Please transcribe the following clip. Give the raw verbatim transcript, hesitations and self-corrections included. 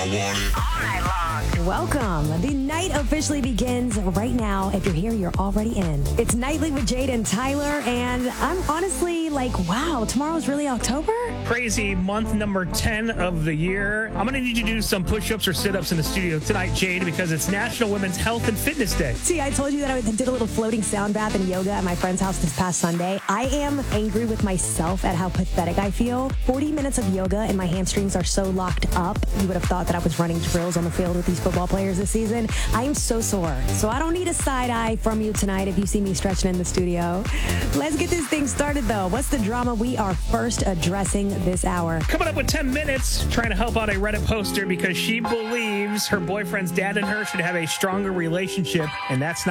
Welcome. The night officially begins right now. If you're here, you're already in. It's Nightly with Jade and Tyler, and I'm honestly like, wow, tomorrow's really October? Crazy month number ten of the year. I'm going to need you to do some push-ups or sit-ups in the studio tonight, Jade, because it's National Women's Health and Fitness Day. See, I told you that I did a little floating sound bath and yoga at my friend's house this past Sunday. I am angry with myself at how pathetic I feel. forty minutes of yoga and my hamstrings are so locked up. You would have thought that I was running drills on the field with these football players this season. I am so sore. So I don't need a side eye from you tonight if you see me stretching in the studio. Let's get this thing started, though. What's the drama we are first addressing this hour? Coming up with ten minutes, trying to help out a Reddit poster because she believes her boyfriend's dad and her should have a stronger relationship, and that's not